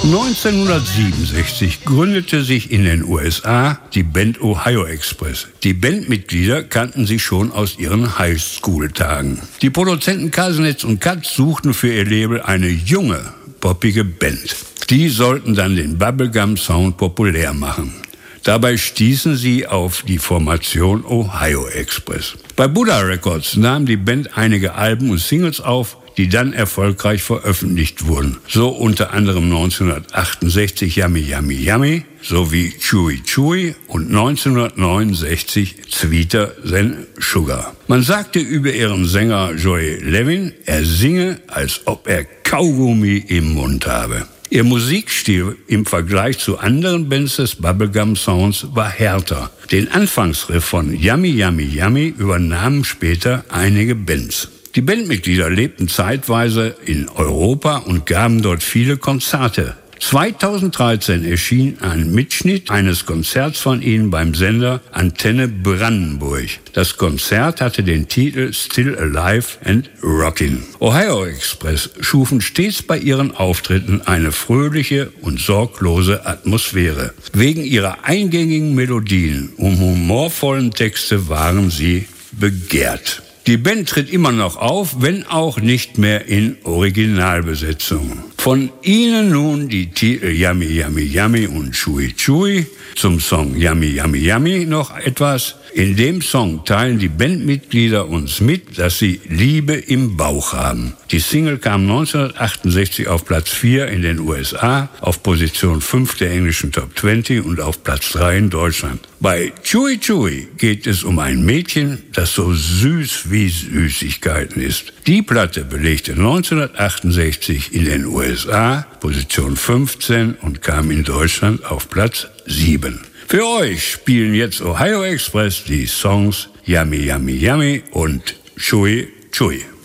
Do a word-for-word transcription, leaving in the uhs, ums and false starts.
neunzehnhundertsiebenundsechzig gründete sich in den U S A die Band Ohio Express. Die Bandmitglieder kannten sich schon aus ihren Highschool-Tagen. Die Produzenten Kasnetz und Katz suchten für ihr Label eine junge, poppige Band. Die sollten dann den Bubblegum-Sound populär machen. Dabei stießen sie auf die Formation Ohio Express. Bei Buddha Records nahm die Band einige Alben und Singles auf, die dann erfolgreich veröffentlicht wurden. So unter anderem neunzehnhundertachtundsechzig Yummy Yummy Yummy sowie Chewy Chewy und neunzehnhundertneunundsechzig Sweeter Than Sugar. Man sagte über ihren Sänger Joey Levin, er singe, als ob er Kaugummi im Mund habe. Ihr Musikstil im Vergleich zu anderen Bands des Bubblegum Sounds war härter. Den Anfangsriff von Yummy Yummy Yummy übernahmen später einige Bands. Die Bandmitglieder lebten zeitweise in Europa und gaben dort viele Konzerte. zweitausenddreizehn erschien ein Mitschnitt eines Konzerts von ihnen beim Sender Antenne Brandenburg. Das Konzert hatte den Titel Still Alive and Rockin'. Ohio Express schufen stets bei ihren Auftritten eine fröhliche und sorglose Atmosphäre. Wegen ihrer eingängigen Melodien und humorvollen Texte waren sie begehrt. Die Band tritt immer noch auf, wenn auch nicht mehr in Originalbesetzung. Von ihnen nun die Titel Yummy Yummy Yummy und Chewy Chewy. Zum Song Yummy Yummy Yummy noch etwas. In dem Song teilen die Bandmitglieder uns mit, dass sie Liebe im Bauch haben. Die Single kam neunzehnhundertachtundsechzig auf Platz vier in den U S A, auf Position fünf der englischen Top zwanzig und auf Platz drei in Deutschland. Bei Chewy Chewy geht es um ein Mädchen, das so süß wie Süßigkeiten ist. Die Platte belegte neunzehnhundertachtundsechzig in den U S A Position fünfzehn und kam in Deutschland auf Platz sieben. Für euch spielen jetzt Ohio Express die Songs Yummy Yummy Yummy und Chewy Chewy.